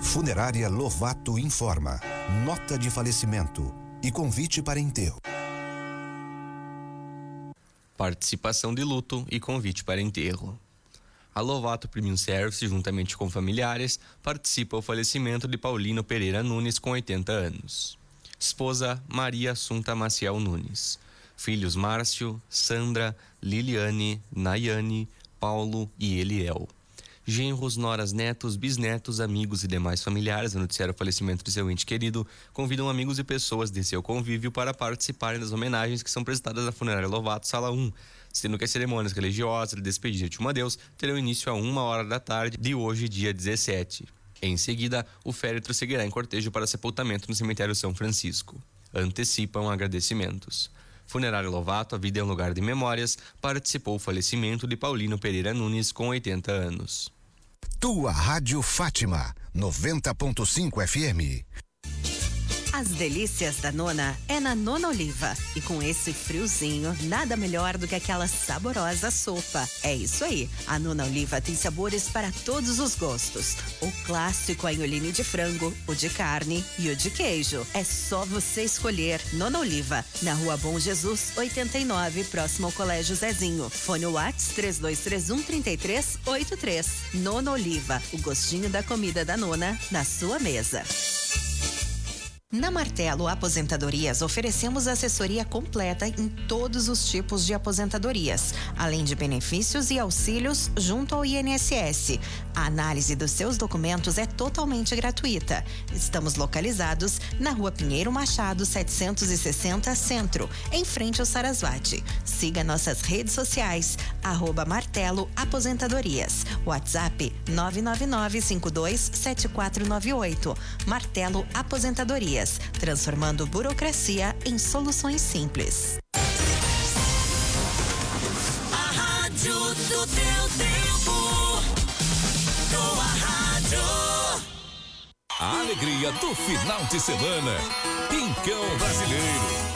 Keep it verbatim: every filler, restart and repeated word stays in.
Funerária Lovato informa. Nota de falecimento e convite para enterro. Participação de luto e convite para enterro. A Lovato Premium Service, juntamente com familiares, participa ao falecimento de Paulino Pereira Nunes, com oitenta anos. Esposa Maria Assunta Maciel Nunes. Filhos Márcio, Sandra, Liliane, Nayane, Paulo e Eliel. Genros, noras, netos, bisnetos, amigos e demais familiares a noticiar o falecimento de seu ente querido convidam amigos e pessoas de seu convívio para participarem das homenagens que são prestadas à Funerária Lovato, Sala um, sendo que as cerimônias religiosas de despedida de um adeus terão início a uma hora da tarde de hoje, dia dezessete. Em seguida, o féretro seguirá em cortejo para sepultamento no cemitério São Francisco. Antecipam agradecimentos. Funerária Lovato, a vida é um lugar de memórias, participou o falecimento de Paulino Pereira Nunes, com oitenta anos. Tua Rádio Fátima, noventa ponto cinco F M. As delícias da Nona é na Nona Oliva. E com esse friozinho, nada melhor do que aquela saborosa sopa. É isso aí, a Nona Oliva tem sabores para todos os gostos. O clássico anholine de frango, o de carne e o de queijo. É só você escolher. Nona Oliva, na Rua Bom Jesus, oitenta e nove, próximo ao Colégio Zezinho. Fone Whats três dois três um, três três oito três. Nona Oliva, o gostinho da comida da Nona na sua mesa. Na Martelo Aposentadorias, oferecemos assessoria completa em todos os tipos de aposentadorias, além de benefícios e auxílios junto ao I N S S. A análise dos seus documentos é totalmente gratuita. Estamos localizados na Rua Pinheiro Machado, setecentos e sessenta, Centro, em frente ao Sarasvati. Siga nossas redes sociais, arroba Martelo Aposentadorias. WhatsApp nove nove nove cinco dois sete quatro nove oito. Martelo Aposentadorias. Transformando burocracia em soluções simples. A rádio do teu tempo. Tua rádio. A alegria do final de semana. Pincão Brasileiro.